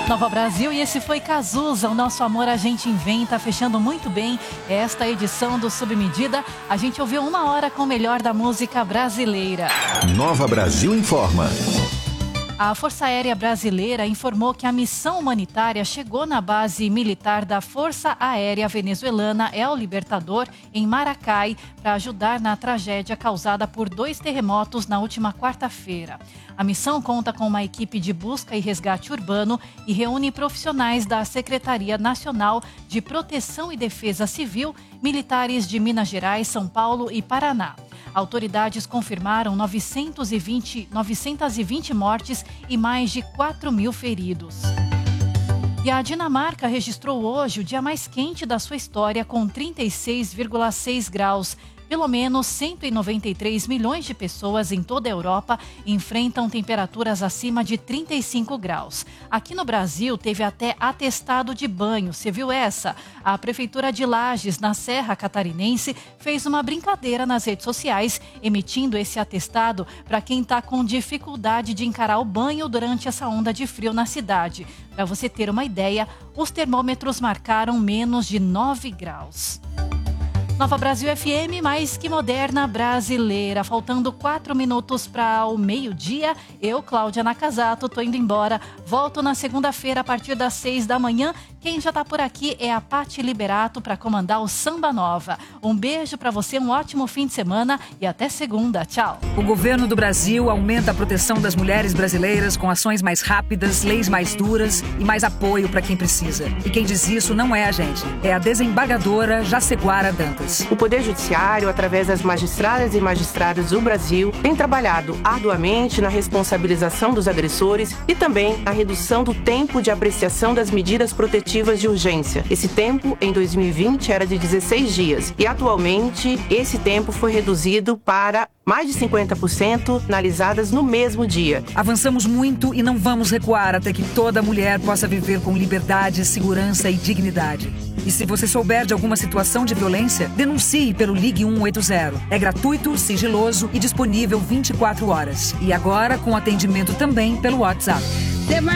Nova Brasil, e esse foi Cazuza, o nosso amor a gente inventa, fechando muito bem esta edição do Submedida. A gente ouviu 1 hora com o melhor da música brasileira. Nova Brasil informa. A Força Aérea Brasileira informou que a missão humanitária chegou na base militar da Força Aérea Venezuelana El Libertador, em Maracay, para ajudar na tragédia causada por 2 terremotos na última quarta-feira. A missão conta com uma equipe de busca e resgate urbano e reúne profissionais da Secretaria Nacional de Proteção e Defesa Civil, militares de Minas Gerais, São Paulo e Paraná. Autoridades confirmaram 920 mortes e mais de 4.000 feridos. E a Dinamarca registrou hoje o dia mais quente da sua história, com 36,6 graus. Pelo menos 193 milhões de pessoas em toda a Europa enfrentam temperaturas acima de 35 graus. Aqui no Brasil, teve até atestado de banho. Você viu essa? A Prefeitura de Lages, na Serra Catarinense, fez uma brincadeira nas redes sociais, emitindo esse atestado para quem está com dificuldade de encarar o banho durante essa onda de frio na cidade. Para você ter uma ideia, os termômetros marcaram menos de 9 graus. Nova Brasil FM, mais que moderna brasileira. Faltando 4 minutos para o meio-dia. Eu, Cláudia Nakazato, tô indo embora. Volto na segunda-feira a partir das 6 da manhã. Quem já tá por aqui é a Paty Liberato para comandar o Samba Nova. Um beijo para você, um ótimo fim de semana e até segunda. Tchau. O governo do Brasil aumenta a proteção das mulheres brasileiras com ações mais rápidas, leis mais duras e mais apoio para quem precisa. E quem diz isso não é a gente, é a desembargadora Jaceguara Dantas. O Poder Judiciário, através das magistradas e magistrados do Brasil, tem trabalhado arduamente na responsabilização dos agressores e também na redução do tempo de apreciação das medidas protetivas de urgência. Esse tempo, em 2020, era de 16 dias e, atualmente, esse tempo foi reduzido para mais de 50% analisadas no mesmo dia. Avançamos muito e não vamos recuar até que toda mulher possa viver com liberdade, segurança e dignidade. E se você souber de alguma situação de violência, denuncie pelo Ligue 180. É gratuito, sigiloso e disponível 24 horas. E agora com atendimento também pelo WhatsApp.